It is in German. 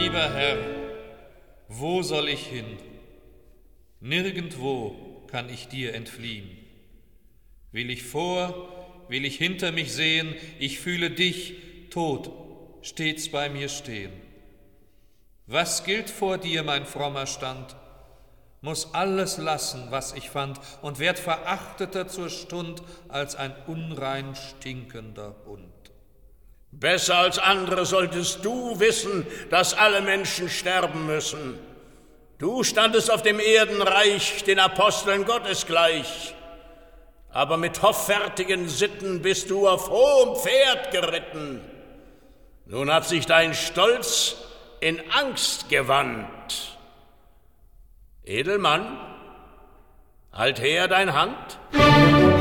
Lieber Herr, wo soll ich hin? Nirgendwo kann ich dir entfliehen. Will ich vor, will ich hinter mich sehen, ich fühle dich, tot, stets bei mir stehen. Was gilt vor dir, mein frommer Stand? Muss alles lassen, was ich fand, und werd verachteter zur Stund als ein unrein stinkender Hund. Besser als andere solltest du wissen, dass alle Menschen sterben müssen. Du standest auf dem Erdenreich den Aposteln Gottes gleich, aber mit hoffärtigen Sitten bist du auf hohem Pferd geritten. Nun hat sich dein Stolz in Angst gewandt. Edelmann, halt her dein Hand.